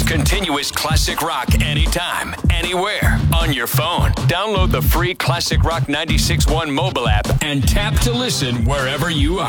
Continuous classic rock anytime, anywhere, on your phone. Download the free Classic Rock 96.1 mobile app and tap to listen wherever you are.